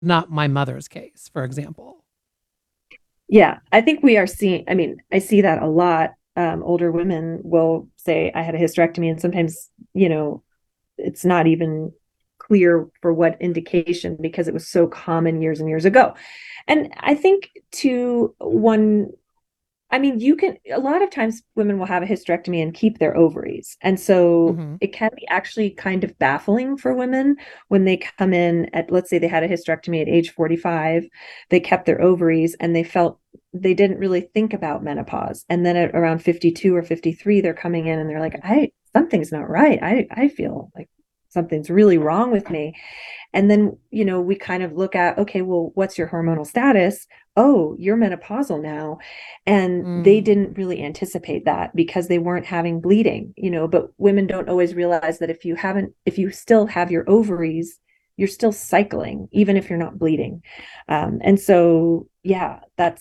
not my mother's case, for example. Yeah, I think we are seeing, I mean, I see that a lot. Older women will say, I had a hysterectomy, and sometimes, it's not even clear for what indication because it was so common years and years ago. And I think to one I mean, you can, a lot of times women will have a hysterectomy and keep their ovaries. And so Hmm. it can be actually kind of baffling for women when they come in at, let's say they had a hysterectomy at age 45, they kept their ovaries and they felt they didn't really think about menopause. And then at around 52 or 53, they're coming in and they're like, something's not right. I feel like something's really wrong with me. And then, we kind of look at, okay, well, what's your hormonal status? Oh, you're menopausal now. And they Mm. didn't really anticipate that because they weren't having bleeding, but women don't always realize that if you still have your ovaries, you're still cycling, even if you're not bleeding. And so, yeah,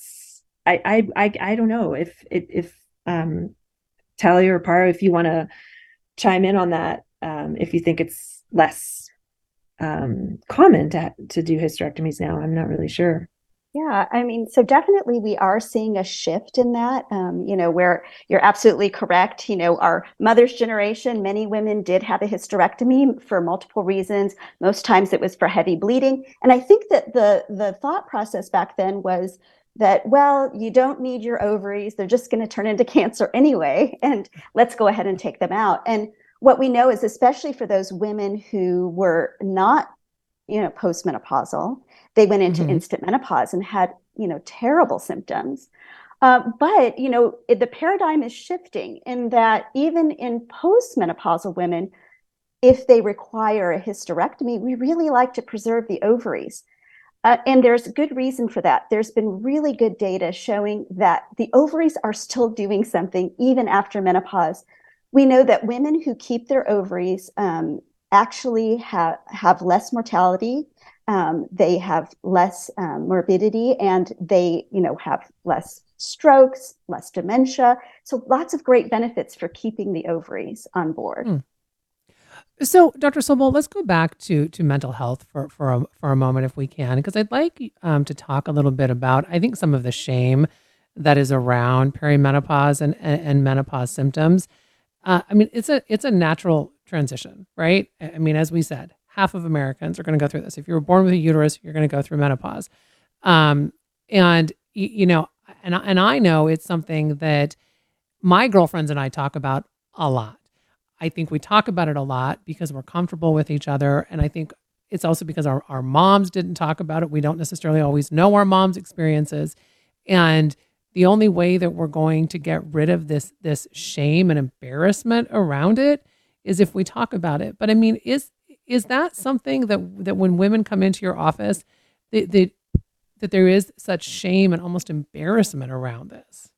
I don't know if Talia or Paro, if you want to chime in on that, if you think it's less common to do hysterectomies now. I'm not really sure. Yeah, I mean, so definitely we are seeing a shift in that, where you're absolutely correct. Our mother's generation, many women did have a hysterectomy for multiple reasons. Most times it was for heavy bleeding. And I think that the thought process back then was that, well, you don't need your ovaries. They're just going to turn into cancer anyway. And let's go ahead and take them out. And what we know is, especially for those women who were not, postmenopausal, they went into Hmm. instant menopause and had, terrible symptoms. But, the paradigm is shifting in that even in postmenopausal women, if they require a hysterectomy, we really like to preserve the ovaries. And there's good reason for that. There's been really good data showing that the ovaries are still doing something even after menopause. We know that women who keep their ovaries actually have less mortality, they have less morbidity, and they, have less strokes, less dementia. So lots of great benefits for keeping the ovaries on board. Hmm. So, Dr. Sobel, let's go back to mental health for a moment, if we can, because I'd like to talk a little bit about, I think, some of the shame that is around perimenopause and menopause symptoms. I mean, it's a natural transition, right? I mean, as we said, half of Americans are going to go through this. If you were born with a uterus, you're going to go through menopause. Um, and and I know it's something that my girlfriends and I talk about a lot. I think we talk about it a lot because we're comfortable with each other. And I think it's also because our moms didn't talk about it. We don't necessarily always know our moms' experiences. And the only way that we're going to get rid of this shame and embarrassment around it is if we talk about it. But I mean, is that something that when women come into your office, that that there is such shame and almost embarrassment around this?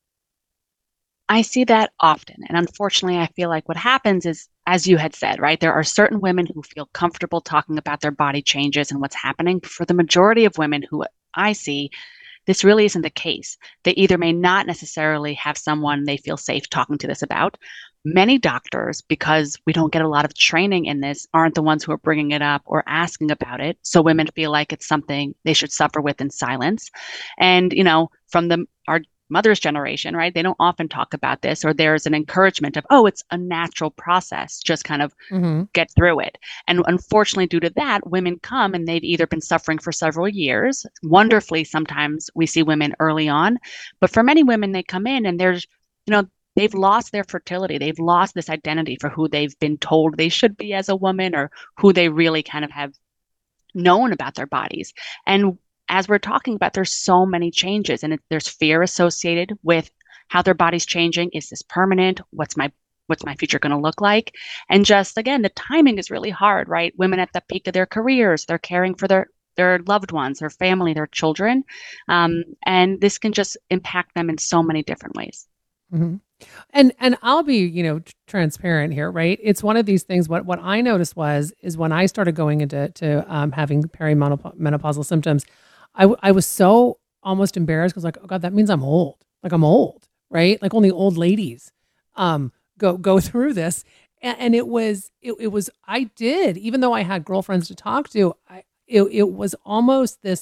I see that often. And unfortunately, I feel like what happens is, as you had said, right, there are certain women who feel comfortable talking about their body changes and what's happening. For the majority of women who I see, this really isn't the case. They either may not necessarily have someone they feel safe talking to this about. Many doctors, because we don't get a lot of training in this, aren't the ones who are bringing it up or asking about it. So women feel like it's something they should suffer with in silence. And, from our mother's generation, right? They don't often talk about this, or there's an encouragement of, oh, it's a natural process. Just kind of Mm-hmm. get through it. And unfortunately, due to that, women come and they've either been suffering for several years. Wonderfully, sometimes we see women early on, but for many women, they come in and there's, they've lost their fertility. They've lost this identity for who they've been told they should be as a woman or who they really kind of have known about their bodies. And as we're talking about, there's so many changes and there's fear associated with how their body's changing. Is this permanent? What's my future going to look like? And just again, the timing is really hard, right? Women at the peak of their careers, they're caring for their loved ones, their family, their children, and this can just impact them in so many different ways. Mm-hmm. And I'll be, transparent here, right? It's one of these things. What I noticed is when I started going into having perimenopausal symptoms, I was so almost embarrassed because like, oh God, that means I'm old. Like I'm old, right? Like only old ladies go through this. And it was I did, even though I had girlfriends to talk to, it was almost this